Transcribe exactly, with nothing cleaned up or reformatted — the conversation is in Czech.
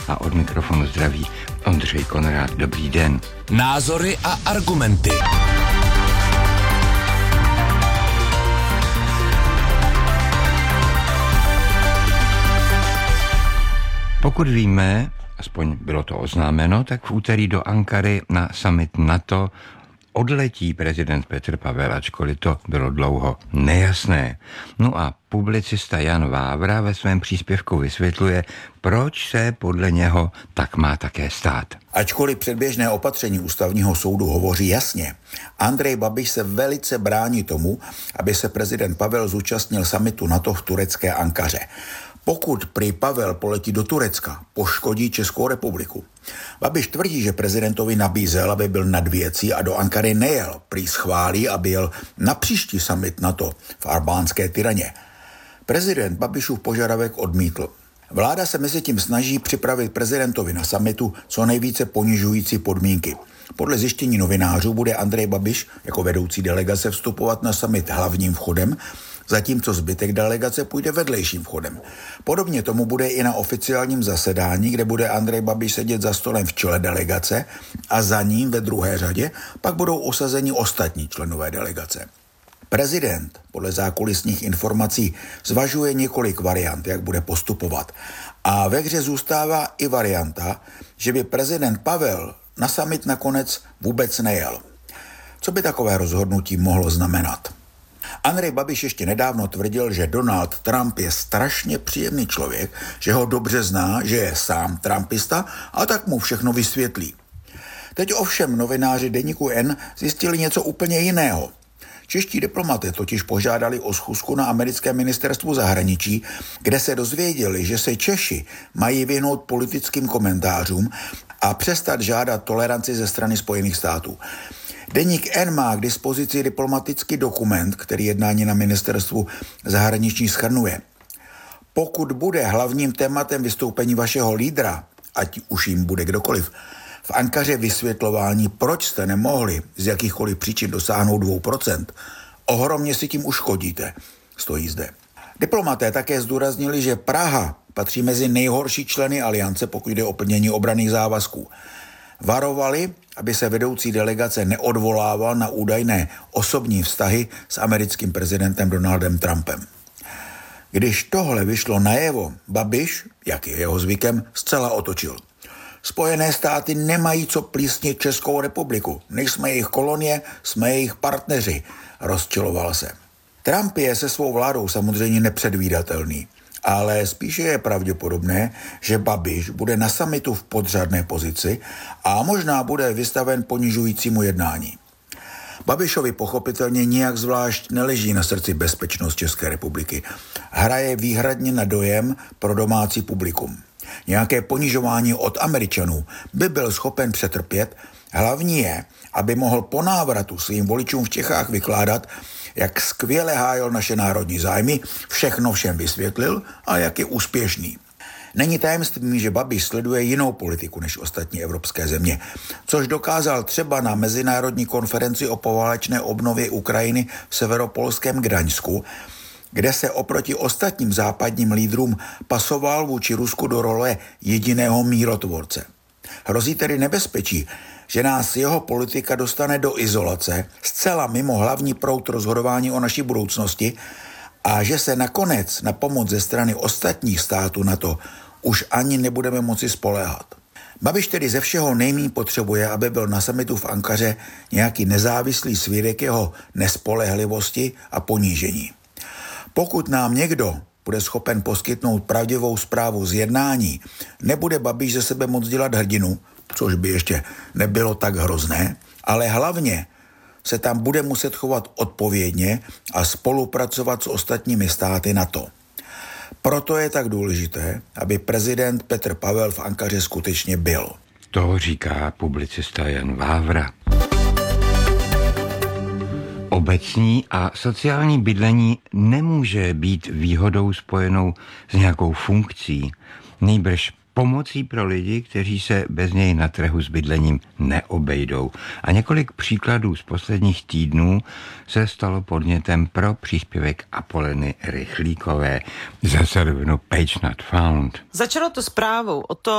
a od mikrofonu zdraví Ondřej Konrád. Dobrý den. Názory a argumenty. Pokud víme, aspoň bylo to oznámeno, tak v úterý do Ankary na summit NATO odletí prezident Petr Pavel, ačkoliv to bylo dlouho nejasné. No a publicista Jan Vávra ve svém příspěvku vysvětluje, proč se podle něho tak má také stát. Ačkoliv předběžné opatření ústavního soudu hovoří jasně, Andrej Babiš se velice brání tomu, aby se prezident Pavel zúčastnil summitu NATO v turecké Ankaře. Pokud prý Pavel poletí do Turecka, poškodí Českou republiku. Babiš tvrdí, že prezidentovi nabízel, aby byl nad věcí a do Ankary nejel. Prý schválí, aby jel na příští summit NATO v albánské Tiraně. Prezident Babišův požadavek odmítl. Vláda se mezi tím snaží připravit prezidentovi na summitu co nejvíce ponižující podmínky. Podle zjištění novinářů bude Andrej Babiš jako vedoucí delegace vstupovat na summit hlavním vchodem, zatímco zbytek delegace půjde vedlejším vchodem. Podobně tomu bude i na oficiálním zasedání, kde bude Andrej Babiš sedět za stolem v čele delegace a za ním ve druhé řadě pak budou osazeni ostatní členové delegace. Prezident podle zákulisních informací zvažuje několik variant, jak bude postupovat. A ve hře zůstává i varianta, že by prezident Pavel na summit nakonec vůbec nejel. Co by takové rozhodnutí mohlo znamenat? Andrej Babiš ještě nedávno tvrdil, že Donald Trump je strašně příjemný člověk, že ho dobře zná, že je sám trumpista a tak mu všechno vysvětlí. Teď ovšem novináři deníku N zjistili něco úplně jiného. Čeští diplomaté totiž požádali o schůzku na americkém ministerstvu zahraničí, kde se dozvěděli, že se Češi mají vyhnout politickým komentářům a přestat žádat toleranci ze strany Spojených států. Deník N má k dispozici diplomatický dokument, který jednání na ministerstvu zahraničí shrnuje. Pokud bude hlavním tématem vystoupení vašeho lídra, ať už jim bude kdokoliv, v Ankaře vysvětlování, proč jste nemohli z jakýchkoliv příčin dosáhnout dvou procent, ohromně si tím uškodíte, stojí zde. Diplomaté také zdůraznili, že Praha patří mezi nejhorší členy aliance, pokud jde o plnění obranných závazků. Varovali, aby se vedoucí delegace neodvolával na údajné osobní vztahy s americkým prezidentem Donaldem Trumpem. Když tohle vyšlo najevo, Babiš, jak je jeho zvykem, zcela otočil. Spojené státy nemají co plísnit Českou republiku. Nejsme jejich kolonie, jsme jejich partneři, rozčiloval se. Trump je se svou vládou samozřejmě nepředvídatelný, ale spíše je pravděpodobné, že Babiš bude na summitu v podřadné pozici a možná bude vystaven ponižujícímu jednání. Babišovi pochopitelně nijak zvlášť neleží na srdci bezpečnost České republiky. Hraje výhradně na dojem pro domácí publikum. Nějaké ponižování od Američanů by byl schopen přetrpět, hlavní je, aby mohl po návratu svým voličům v Čechách vykládat, jak skvěle hájil naše národní zájmy, všechno všem vysvětlil a jak je úspěšný. Není tajemstvím, že Babiš sleduje jinou politiku než ostatní evropské země, což dokázal třeba na mezinárodní konferenci o poválečné obnově Ukrajiny v severopolském Gdaňsku, kde se oproti ostatním západním lídrům pasoval vůči Rusku do role jediného mírotvorce. Hrozí tedy nebezpečí, že nás jeho politika dostane do izolace, zcela mimo hlavní proud rozhodování o naší budoucnosti a že se nakonec na pomoc ze strany ostatních států NATO už ani nebudeme moci spoléhat. Babiš tedy ze všeho nejméně potřebuje, aby byl na summitu v Ankaře nějaký nezávislý svědek jeho nespolehlivosti a ponížení. Pokud nám někdo bude schopen poskytnout pravdivou zprávu z jednání, nebude Babiš ze sebe moc dělat hrdinu, což by ještě nebylo tak hrozné, ale hlavně se tam bude muset chovat odpovědně a spolupracovat s ostatními státy NATO. Proto je tak důležité, aby prezident Petr Pavel v Ankaře skutečně byl. To říká publicista Jan Vávra. Obecní a sociální bydlení nemůže být výhodou spojenou s nějakou funkcí, nýbrž pomocí pro lidi, kteří se bez něj na trhu s bydlením neobejdou. A několik příkladů z posledních týdnů se stalo podnětem pro příspěvek Apoleny Rychlíkové ze serveru Page Not Found. Začalo to zprávou o tom,